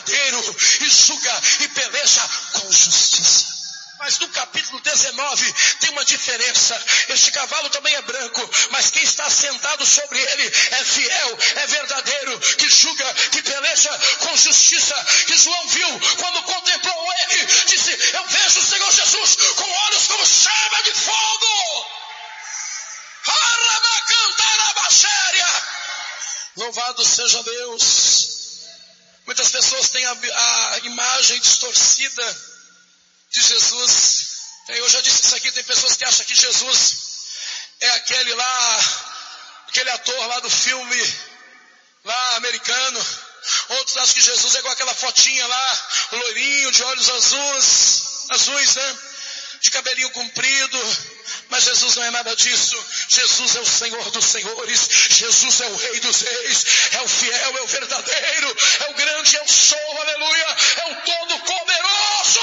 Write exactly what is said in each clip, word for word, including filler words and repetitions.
verdadeiro e julga e peleja com justiça. Mas no capítulo dezenove tem uma diferença. Este cavalo também é branco, mas quem está sentado sobre ele é fiel, é verdadeiro, que julga, que peleja com justiça. Que João viu quando contemplou ele, disse: eu vejo o Senhor Jesus com olhos como chama de fogo. Louvado seja Deus. Muitas pessoas têm a, a imagem distorcida de Jesus. Eu já disse isso aqui, tem pessoas que acham que Jesus é aquele lá, aquele ator lá do filme lá americano. Outros acham que Jesus é igual aquela fotinha lá, loirinho, de olhos azuis, azuis, né? De cabelinho comprido. Mas Jesus não é nada disso. Jesus é o Senhor dos senhores. Jesus é o Rei dos reis. É o fiel, é o verdadeiro. É o grande, é o sou, aleluia. É o todo-poderoso.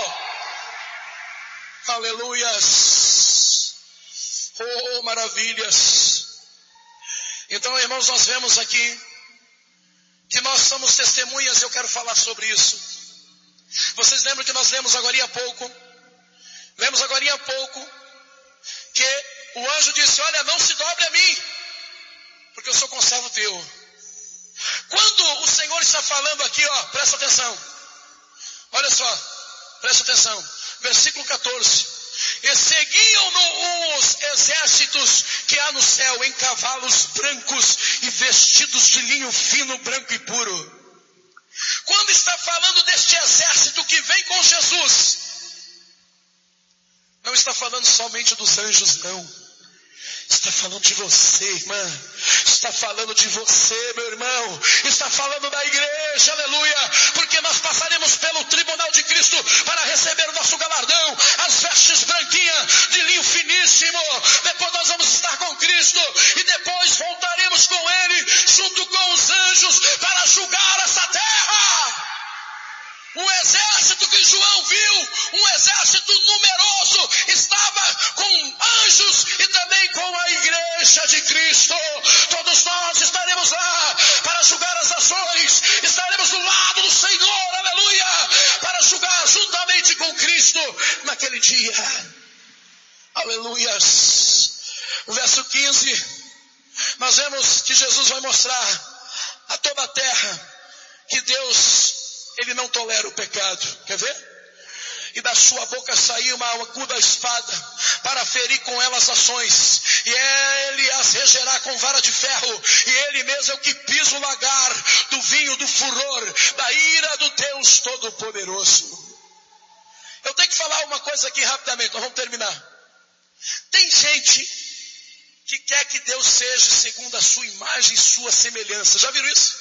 Aleluias. Oh, maravilhas. Então, irmãos, nós vemos aqui que nós somos testemunhas, e eu quero falar sobre isso. Vocês lembram que nós lemos agora há pouco? Lemos agora há pouco que o anjo disse: olha, não se dobre a mim, porque eu sou conservo teu. Quando o Senhor está falando aqui, ó, presta atenção. Olha só, presta atenção. Versículo catorze. E seguiam-no os exércitos que há no céu em cavalos brancos e vestidos de linho fino, branco e puro. Quando está falando deste exército que vem com Jesus, não está falando somente dos anjos, não. Está falando de você, irmã. Está falando de você, meu irmão. Está falando da igreja, aleluia. Porque nós passaremos pelo tribunal de Cristo para receber o nosso galardão. As vestes branquinhas de linho finíssimo. Depois nós vamos estar com Cristo. E depois voltaremos com Ele, junto com os anjos, para julgar essa terra. Um exército que João viu, um exército numeroso, estava com anjos e também com a igreja de Cristo. Todos nós estaremos lá para julgar as nações, estaremos do lado do Senhor, aleluia, para julgar juntamente com Cristo naquele dia. Aleluias. O verso quinze, nós vemos que Jesus vai mostrar a toda a terra que Deus, Ele não tolera o pecado. Quer ver? E da sua boca saiu uma aguda espada para ferir com ela as nações. E ele as regerá com vara de ferro. E ele mesmo é o que pisa o lagar do vinho do furor, da ira do Deus Todo-Poderoso. Eu tenho que falar uma coisa aqui rapidamente, nós vamos terminar. Tem gente que quer que Deus seja segundo a sua imagem e sua semelhança. Já viram isso?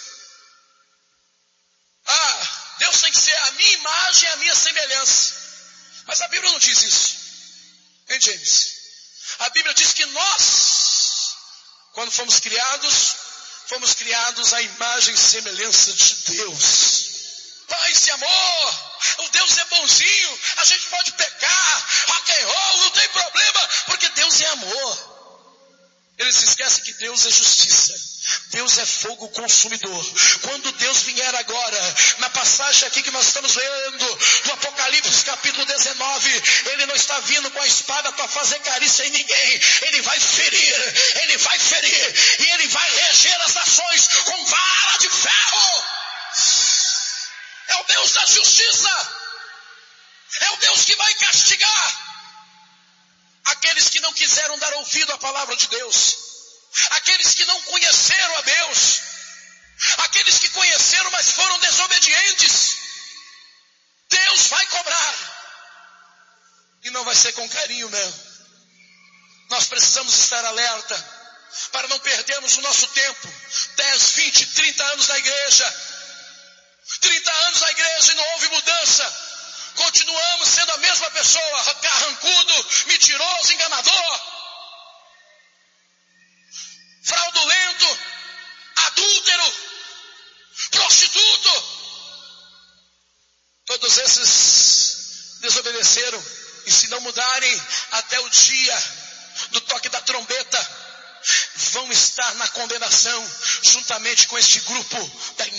Ah, Deus tem que ser a minha imagem e a minha semelhança. Mas a Bíblia não diz isso. Hein, James? A Bíblia diz que nós, quando fomos criados, fomos criados à imagem e semelhança de Deus. Paz e amor. O Deus é bonzinho. A gente pode pecar, rock and roll, não tem problema, porque Deus é amor. Ele se esquece que Deus é justiça. Deus é fogo consumidor. Quando Deus vier agora, na passagem aqui que nós estamos lendo, do Apocalipse capítulo dezenove, Ele não está vindo com a espada para fazer carícia em ninguém. Ele vai ferir, Ele vai ferir, e Ele vai reger as nações com vara de ferro. É o Deus da justiça. É o Deus que vai castigar aqueles que não quiseram dar ouvido à palavra de Deus, aqueles que não conheceram a Deus, aqueles que conheceram, mas foram desobedientes. Deus vai cobrar, e não vai ser com carinho, não. Nós precisamos estar alerta, para não perdermos o nosso tempo. dez, vinte, trinta anos na igreja, trinta anos na igreja e não houve mudança. Continuamos sendo a mesma pessoa, carrancudo, mentiroso, enganador, fraudulento, adúltero, prostituto. Todos esses desobedeceram, e se não mudarem até o dia do toque da trombeta, vão estar na condenação, juntamente com este grupo da